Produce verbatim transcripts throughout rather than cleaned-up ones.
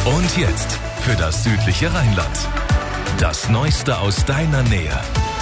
Und jetzt für das südliche Rheinland. Das Neueste aus deiner Nähe.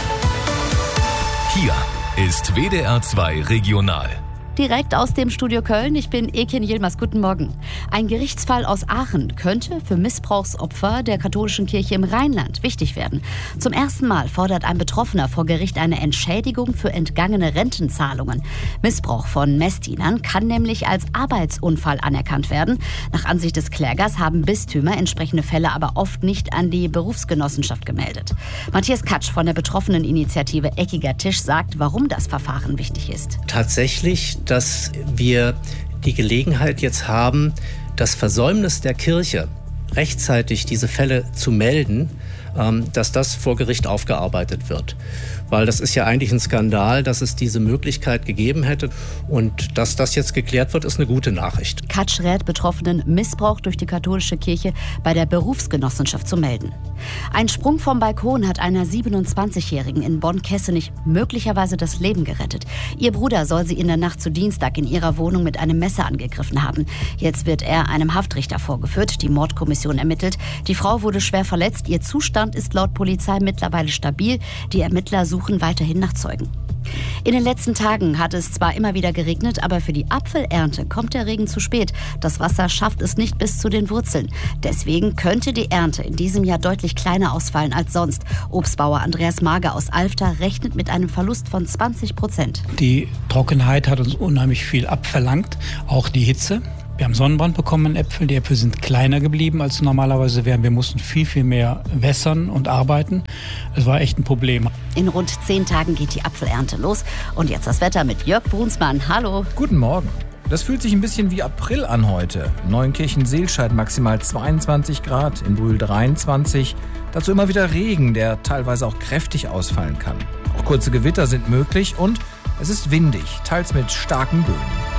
Hier ist W D R zwei Regional. Direkt aus dem Studio Köln. Ich bin Ekin Yilmaz. Guten Morgen. Ein Gerichtsfall aus Aachen könnte für Missbrauchsopfer der katholischen Kirche im Rheinland wichtig werden. Zum ersten Mal fordert ein Betroffener vor Gericht eine Entschädigung für entgangene Rentenzahlungen. Missbrauch von Messdienern kann nämlich als Arbeitsunfall anerkannt werden. Nach Ansicht des Klägers haben Bistümer entsprechende Fälle aber oft nicht an die Berufsgenossenschaft gemeldet. Matthias Katsch von der Betroffeneninitiative Eckiger Tisch sagt, warum das Verfahren wichtig ist. Tatsächlich, dass wir die Gelegenheit jetzt haben, das Versäumnis der Kirche, rechtzeitig diese Fälle zu melden, dass das vor Gericht aufgearbeitet wird. Weil das ist ja eigentlich ein Skandal, dass es diese Möglichkeit gegeben hätte. Und dass das jetzt geklärt wird, ist eine gute Nachricht. Katsch rät Betroffenen, Missbrauch durch die katholische Kirche bei der Berufsgenossenschaft zu melden. Ein Sprung vom Balkon hat einer siebenundzwanzigjährigen in Bonn-Kessenich möglicherweise das Leben gerettet. Ihr Bruder soll sie in der Nacht zu Dienstag in ihrer Wohnung mit einem Messer angegriffen haben. Jetzt wird er einem Haftrichter vorgeführt. Die Mordkommission ermittelt. Die Frau wurde schwer verletzt. Ihr Zustand ist laut Polizei mittlerweile stabil. Die Ermittler suchen weiterhin nach Zeugen. In den letzten Tagen hat es zwar immer wieder geregnet, aber für die Apfelernte kommt der Regen zu spät. Das Wasser schafft es nicht bis zu den Wurzeln. Deswegen könnte die Ernte in diesem Jahr deutlich kleiner ausfallen als sonst. Obstbauer Andreas Mager aus Alfter rechnet mit einem Verlust von zwanzig Prozent. Die Trockenheit hat uns unheimlich viel abverlangt, auch die Hitze. Wir haben Sonnenbrand bekommen in Äpfeln. Die Äpfel sind kleiner geblieben, als sie normalerweise wären. Wir mussten viel, viel mehr wässern und arbeiten. Es war echt ein Problem. In rund zehn Tagen geht die Apfelernte los. Und jetzt das Wetter mit Jörg Brunsmann. Hallo. Guten Morgen. Das fühlt sich ein bisschen wie April an heute. Neunkirchen-Seelscheid maximal zweiundzwanzig Grad, in Brühl dreiundzwanzig. Dazu immer wieder Regen, der teilweise auch kräftig ausfallen kann. Auch kurze Gewitter sind möglich und es ist windig, teils mit starken Böen.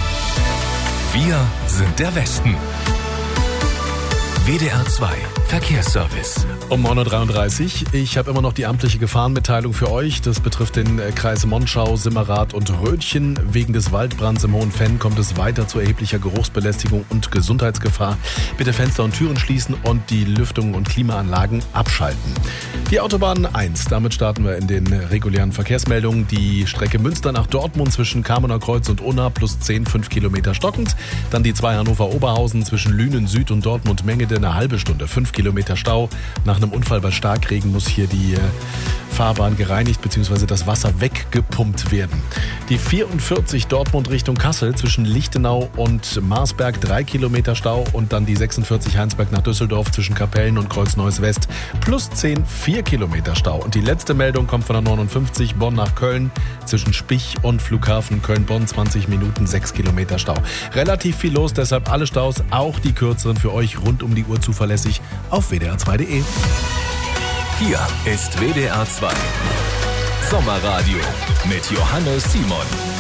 Wir sind der Westen. W D R zwei Verkehrsservice. Um neun Uhr dreiunddreißig. Ich habe immer noch die amtliche Gefahrenmitteilung für euch. Das betrifft den Kreis Monschau, Simmerath und Rötchen. Wegen des Waldbrands im Hohen Venn kommt es weiter zu erheblicher Geruchsbelästigung und Gesundheitsgefahr. Bitte Fenster und Türen schließen und die Lüftungen und Klimaanlagen abschalten. Die Autobahn eins, damit starten wir in den regulären Verkehrsmeldungen. Die Strecke Münster nach Dortmund zwischen Kamener Kreuz und Unna plus zehn, fünf Kilometer stockend. Dann die zwei Hannover-Oberhausen zwischen Lünen Süd und Dortmund-Mengede eine halbe Stunde, fünf Kilometer Stau. Nach einem Unfall bei Starkregen muss hier die äh, Fahrbahn gereinigt bzw. das Wasser weggepumpt werden. Die vierundvierzig Dortmund Richtung Kassel zwischen Lichtenau und Marsberg drei Kilometer Stau und dann die sechsundvierzig Heinsberg nach Düsseldorf zwischen Kapellen und Kreuz-Neuss West plus zehn, vier Kilometer Stau. Und die letzte Meldung kommt von der neunundfünfzig Bonn nach Köln zwischen Spich und Flughafen Köln-Bonn zwanzig Minuten, sechs Kilometer Stau. Relativ viel los, deshalb alle Staus, auch die kürzeren für euch rund um die Uhr zuverlässig auf w d r zwei punkt de. Hier ist W D R zwei Sommerradio mit Johannes Simon.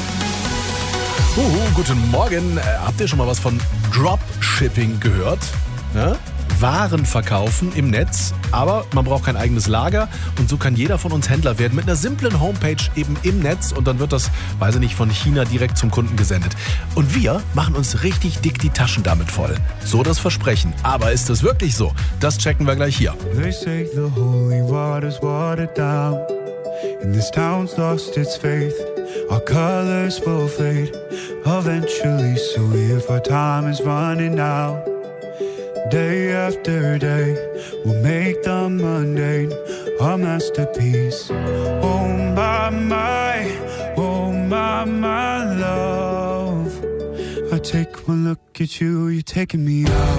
Uhu, guten Morgen. Äh, habt ihr schon mal was von Dropshipping gehört? Ja? Waren verkaufen im Netz, aber man braucht kein eigenes Lager und so kann jeder von uns Händler werden mit einer simplen Homepage eben im Netz und dann wird das, weiß ich nicht, von China direkt zum Kunden gesendet. Und wir machen uns richtig dick die Taschen damit voll. So das Versprechen. Aber ist das wirklich so? Das checken wir gleich hier. They say the holy water's watered down and this town's lost its faith. Our colors will fade eventually, so if our time is running out, day after day, we'll make the mundane a masterpiece. Oh my, my, oh my, my love. I take one look at you, you're taking me out.